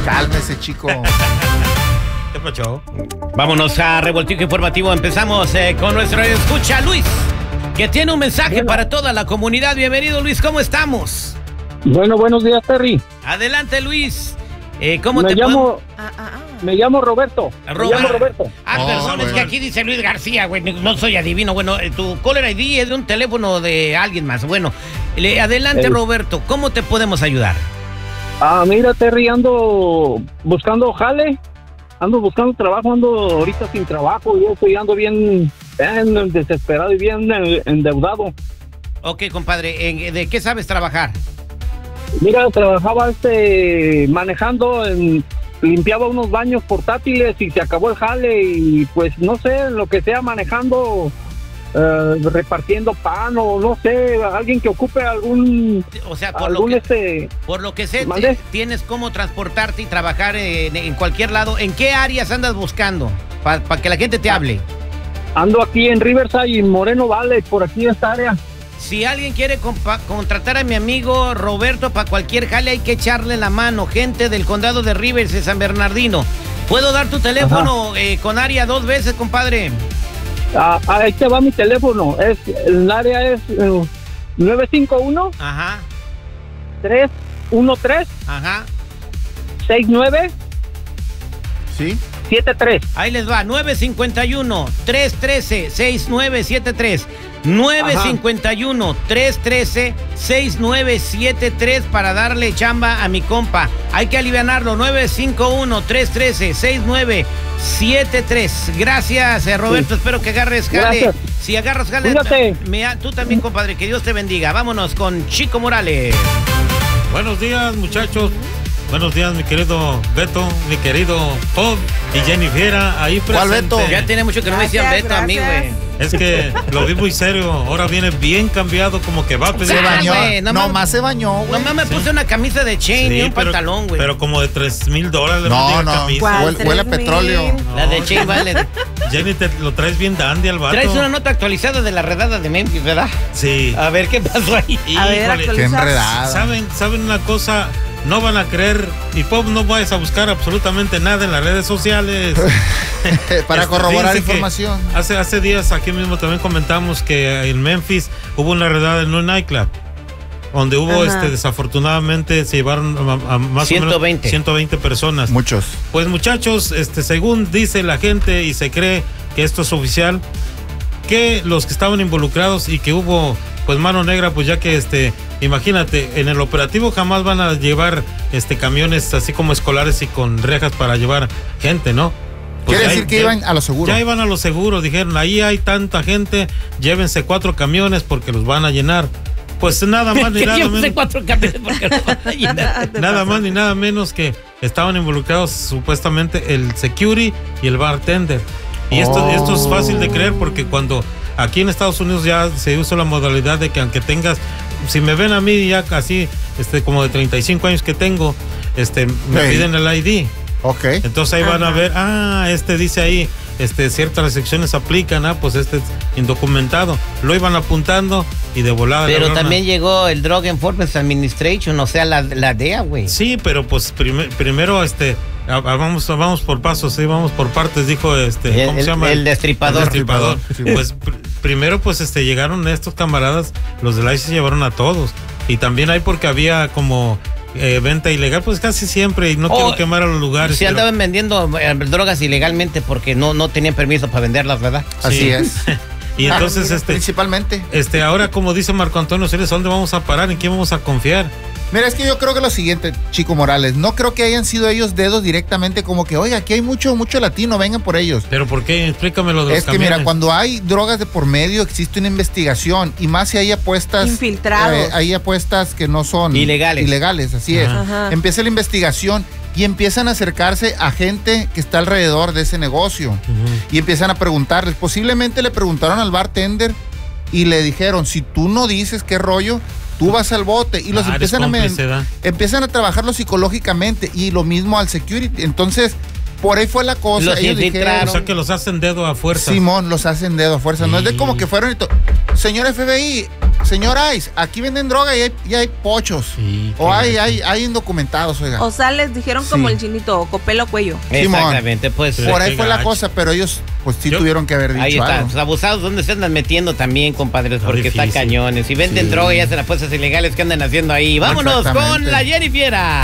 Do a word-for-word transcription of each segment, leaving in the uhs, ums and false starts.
Cálmese, chico. ¿Qué pasó? Vámonos a Revoltijo Informativo. Empezamos eh, con nuestro escucha Luis, que tiene un mensaje bueno. para toda la comunidad. Bienvenido, Luis, ¿cómo estamos? Bueno, buenos días, Terry. Adelante, Luis. Eh, ¿Cómo me te llamo? Ah, ah, ah. Me llamo Roberto. Roberto. Me llamo Roberto. Ah, oh, perdón, bueno. Es que aquí dice Luis García, güey. No soy adivino. Bueno, tu caller I D es de un teléfono de alguien más. Bueno, le, adelante, hey. Roberto. ¿Cómo te podemos ayudar? Ah, mira, Terry, ando buscando jale. Ando buscando trabajo. Ando ahorita sin trabajo. Yo estoy ando bien, bien desesperado y bien endeudado. Ok, compadre. ¿De qué sabes trabajar? Mira, trabajaba este manejando, en, limpiaba unos baños portátiles y se acabó el jale y pues no sé, lo que sea manejando, eh, repartiendo pan o no sé, alguien que ocupe algún, o sea, por algún lo que, este, por lo que sé, te, tienes cómo transportarte y trabajar en, en cualquier lado. ¿En qué áreas andas buscando para pa que la gente te hable? Ando aquí en Riverside y Moreno Valley, por aquí en esta área. Si alguien quiere contratar a mi amigo Roberto para cualquier jale, hay que echarle la mano. Gente del condado de Rivers, de San Bernardino. ¿Puedo dar tu teléfono eh, con área dos veces, compadre? Ah, ahí te va mi teléfono. Es, el área es uh, nueve cinco uno. Ajá. tres uno tres. Ajá. seis nueve. ¿Sí? siete tres. Ahí les va. nueve cinco uno, tres uno tres, seis nueve siete tres. nueve cinco uno, tres uno tres, seis nueve siete tres para darle chamba a mi compa. Hay que alivianarlo. nueve cinco uno, tres uno tres, seis nueve siete tres. Gracias, eh, Roberto. Sí. Espero que agarres jale. Gracias. Si agarras jale, me, tú también, compadre. Que Dios te bendiga. Vámonos con Chico Morales. Buenos días, muchachos. Buenos días, mi querido Beto, mi querido Bob y Jennifer ahí presente. ¿Cuál Beto? Ya tiene mucho que no gracias, me decían Beto gracias. A mí, güey. Es que lo vi muy serio, ahora viene bien cambiado, como que va a pedir. Se bañó, wey, no más, más se bañó, güey. Nomás me sí. puse una camisa de chain sí, y un pero, pantalón, güey. Pero como de tres mil dólares. No, no, huele, huele a petróleo. No, la de chain vale. Jenny, te lo traes bien dandy al vato. Traes una nota actualizada de la redada de Memphis, ¿verdad? Sí. A ver, ¿qué pasó ahí? A ver, qué enredada. ¿Saben, ¿Saben una cosa? No van a creer, y Pop, no vayas a buscar absolutamente nada en las redes sociales. Para este, corroborar información. Hace, hace días aquí mismo también comentamos que en Memphis hubo una redada en un nightclub, donde hubo, este, desafortunadamente, se llevaron a, a más ciento veinte. o menos ciento veinte personas. Muchos. Pues muchachos, este, según dice la gente y se cree que esto es oficial, que los que estaban involucrados y que hubo pues mano negra, pues ya que este, imagínate, en el operativo jamás van a llevar este camiones así como escolares y con rejas para llevar gente, ¿no? Pues quiere decir que ya, iban a lo seguro. Ya iban a lo seguro, dijeron, ahí hay tanta gente, llévense cuatro camiones porque los van a llenar. Pues nada más ni nada menos. cuatro camiones porque los van a llenar. Nada más ni nada menos que estaban involucrados supuestamente el security y el bartender. Y esto, oh. esto es fácil de creer porque cuando aquí en Estados Unidos ya se usa la modalidad de que aunque tengas, si me ven a mí ya casi este, como de treinta y cinco años que tengo, este, me hey. piden el I D. Ok. Entonces ahí Ajá. van a ver, ah, este dice ahí, este, ciertas restricciones aplican, ah, pues este es indocumentado. Lo iban apuntando y de volada. Pero también una... llegó el Drug Enforcement Administration, o sea, la, la D E A, güey. Sí, pero pues prim primero, este, vamos, vamos por pasos, sí, vamos por partes, dijo este, ¿cómo el, se llama? El destripador. El destripador. Sí. Pues pr primero, pues este, llegaron estos camaradas, los del I C E se llevaron a todos. Y también hay porque había como eh, venta ilegal, pues casi siempre, y no oh, quiero quemar a los lugares. Si pero... andaban vendiendo eh, drogas ilegalmente porque no, no tenían permiso para venderlas, ¿verdad? Sí. Así es. Y entonces, este. Principalmente. Este, ahora, como dice Marco Antonio Ceres, ¿dónde vamos a parar? ¿En quién vamos a confiar? Mira, es que yo creo que lo siguiente, Chico Morales, no creo que hayan sido ellos dedos directamente como que, oye, aquí hay mucho, mucho latino, vengan por ellos. ¿Pero por qué? Explícamelo de los Es que camiones. mira, cuando hay drogas de por medio, existe una investigación, y más si hay apuestas. Infiltrados. Eh, hay apuestas que no son. Ilegales. Ilegales, así Ajá. es. Ajá. Empieza la investigación y empiezan a acercarse a gente que está alrededor de ese negocio. Uh-huh. Y empiezan a preguntarles, posiblemente le preguntaron al bartender y le dijeron, si tú no dices qué rollo, tú vas al bote, y los ah, empiezan a empiezan a trabajarlo psicológicamente, y lo mismo al security. Entonces, por ahí fue la cosa. Los Ellos dijeron, o sea, que los hacen dedo a fuerza. Simón, los hacen dedo a fuerza. Sí. No es de como que fueron y to... señor F B I, señor Ice, aquí venden droga y hay, y hay pochos. Sí, o hay, hay, hay indocumentados, oiga. O sea, les dijeron sí. como el chinito, copelo cuello. Exactamente, pues. Por ahí fue gacho. la cosa, pero ellos, pues sí Yo, tuvieron que haber dicho ahí está, algo. Los abusados, ¿dónde se andan metiendo también, compadres? Porque difícil. están cañones. Si venden sí. droga y hacen apuestas ilegales, ¿qué andan haciendo ahí? Vámonos con la Jennifiera.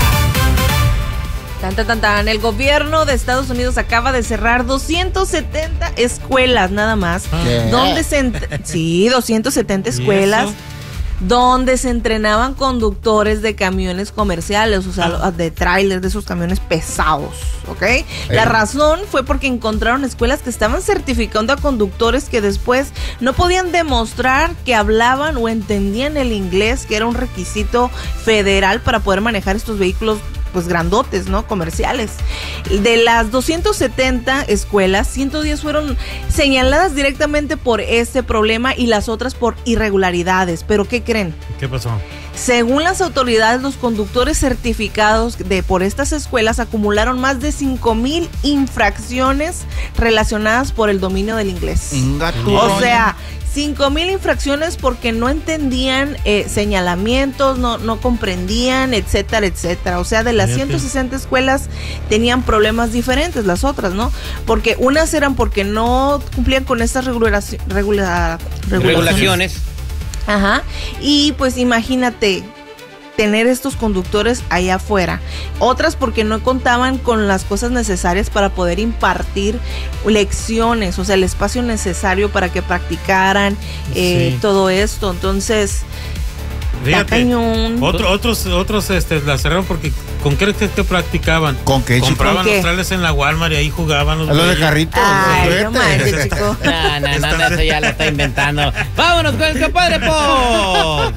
Tan, tan, tan, tan. El gobierno de Estados Unidos acaba de cerrar doscientas setenta escuelas nada más. ¿Qué? Donde se ent- sí, doscientas setenta escuelas donde se entrenaban conductores de camiones comerciales, o sea, ah. de trailers, de esos camiones pesados, ¿ok? Eh. La razón fue porque encontraron escuelas que estaban certificando a conductores que después no podían demostrar que hablaban o entendían el inglés, que era un requisito federal para poder manejar estos vehículos pues grandotes, ¿no? Comerciales. De las doscientas setenta escuelas, ciento diez fueron señaladas directamente por este problema y las otras por irregularidades. ¿Pero qué creen? ¿Qué pasó? Según las autoridades, los conductores certificados de por estas escuelas acumularon más de cinco mil infracciones relacionadas por el dominio del inglés. O sea, cinco mil infracciones porque no entendían eh, señalamientos, no, no comprendían, etcétera, etcétera. O sea, de las ciento sesenta escuelas tenían problemas diferentes, las otras, ¿no? Porque unas eran porque no cumplían con estas regulaci- regula- regulaciones. regulaciones. Ajá. Y pues imagínate tener estos conductores allá afuera. Otras porque no contaban con las cosas necesarias para poder impartir lecciones, o sea, el espacio necesario para que practicaran eh, sí. todo esto. Entonces, fíjate, otro, otros, otros este, la cerraron porque ¿con qué crees que practicaban? ¿Con qué, chico? Compraban ¿Con los trailers en la Walmart y ahí jugaban los, los de carritos. Ay, no manches, chico. No, no, no, no, eso ya lo está inventando. Vámonos con el compadre Pop.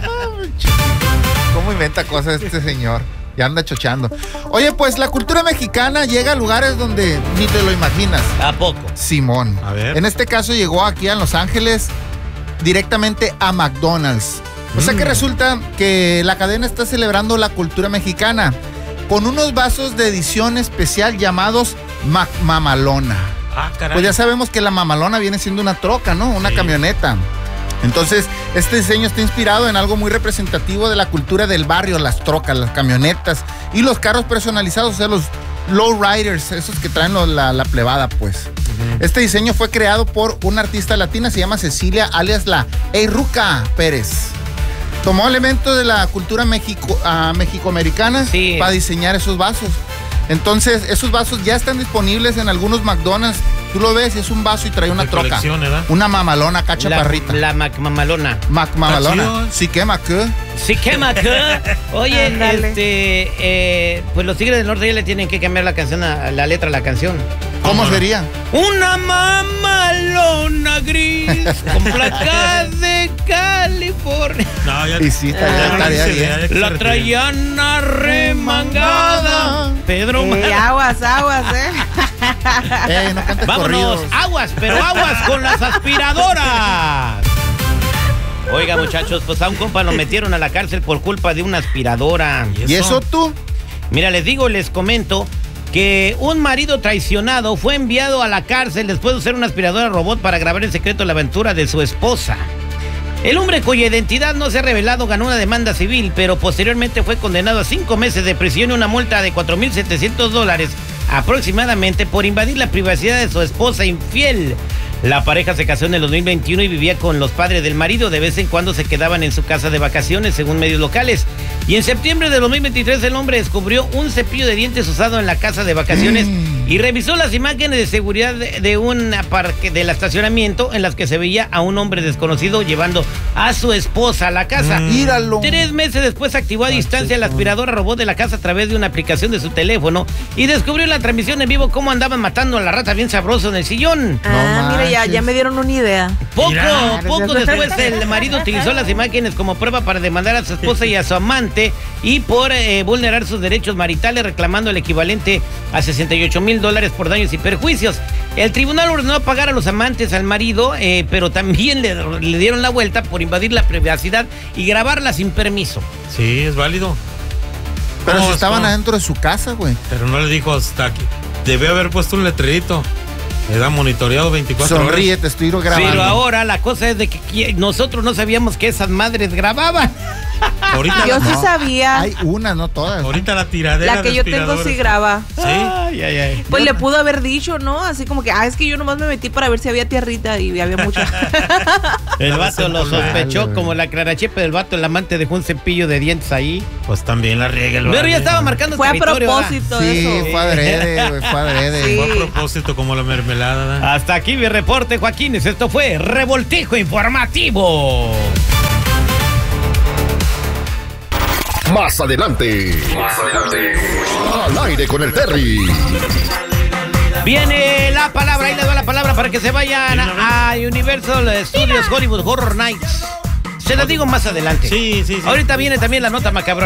¿Cómo inventa cosas este señor? Ya anda chochando. Oye, pues la cultura mexicana llega a lugares donde ni te lo imaginas. ¿A poco? Simón. A ver. En este caso llegó aquí a Los Ángeles directamente a McDonald's. O sea que resulta que la cadena está celebrando la cultura mexicana con unos vasos de edición especial llamados Mac Mamalona. Ah, caray. Pues ya sabemos que la mamalona viene siendo una troca, ¿no? Una sí. camioneta. Entonces, este diseño está inspirado en algo muy representativo de la cultura del barrio, las trocas, las camionetas y los carros personalizados, o sea, los lowriders, esos que traen lo, la, la plebada, pues. Uh-huh. Este diseño fue creado por una artista latina, se llama Cecilia, alias la Eiruca Pérez. Tomó elementos de la cultura mexico, uh, mexicoamericana sí. para diseñar esos vasos. Entonces, esos vasos ya están disponibles en algunos McDonald's. Tú lo ves y es un vaso y trae una de troca. ¿Verdad? Una mamalona, cachaparrita. La, la Mac Mamalona. Mac Mamalona. Sí quema que. Sí quema que. Oye, este, eh, pues los Tigres del Norte ya le tienen que cambiar la canción, a, la letra a la canción. ¿Cómo ¿Cómo sería? Una mamalona gris con placas de California. No, ya, y sí, estaría, estaría bien. La traían arremangada. Pedro eh, aguas, aguas, eh. eh no cantes Vámonos, corridos. Aguas, pero aguas con las aspiradoras. Oiga, muchachos, pues a un compa lo metieron a la cárcel por culpa de una aspiradora. ¿Y eso, ¿Y eso tú? Mira, les digo, les comento que un marido traicionado fue enviado a la cárcel después de usar una aspiradora robot para grabar en secreto la aventura de su esposa. El hombre, cuya identidad no se ha revelado, ganó una demanda civil, pero posteriormente fue condenado a cinco meses de prisión y una multa de cuatro mil setecientos dólares aproximadamente por invadir la privacidad de su esposa infiel. La pareja se casó en el dos mil veintiuno y vivía con los padres del marido. De vez en cuando se quedaban en su casa de vacaciones, según medios locales. Y en septiembre de dos mil veintitrés el hombre descubrió un cepillo de dientes usado en la casa de vacaciones mm. y revisó las imágenes de seguridad de, de un parque del estacionamiento en las que se veía a un hombre desconocido llevando a su esposa a la casa. Míralo. Tres meses después activó a distancia la aspiradora robot de la casa a través de una aplicación de su teléfono y descubrió en la transmisión en vivo cómo andaban matando a la rata bien sabroso en el sillón. Ah, no mira, ya, ya me dieron una idea. Poco, Mira. poco después el marido utilizó las imágenes como prueba para demandar a su esposa y a su amante y por eh, vulnerar sus derechos maritales, reclamando el equivalente a sesenta y ocho mil dólares por daños y perjuicios. El tribunal ordenó pagar a los amantes al marido, eh, pero también le, le dieron la vuelta por invadir la privacidad y grabarla sin permiso. Sí, es válido. Pero si estaban adentro de su casa, güey. Pero no le dijo hasta aquí. Debe haber puesto un letrerito. Era monitoreado veinticuatro horas. Sonríe, te estoy grabando. Pero ahora la cosa es de que nosotros no sabíamos que esas madres grababan. Ahorita yo la, sí no, sabía. Hay una, no todas. Ahorita la tiradera. La que yo tengo sí graba. Sí. Ay, ay, ay. Pues yo, le pudo haber dicho, ¿no? Así como que, ah, es que yo nomás me metí para ver si había tierrita y había mucha. El vato lo sospechó como la Clarachepe del vato, el amante dejó un cepillo de dientes ahí. Pues también la riega. Pero ya estaba marcando fue territorio. Fue a propósito sí, eso. Sí, fue adrede, güey, fue adrede. Sí. Fue a propósito como la mermelada. ¿verdad? Hasta aquí mi reporte, Joaquines. Esto fue Revoltijo Informativo. Más adelante. Más adelante. Al aire con el Terry. Viene la palabra, ahí le doy la palabra para que se vayan a, a Universal Studios Hollywood Horror Nights. Se lo digo más adelante. Sí, sí, sí. Ahorita viene también la nota macabrona.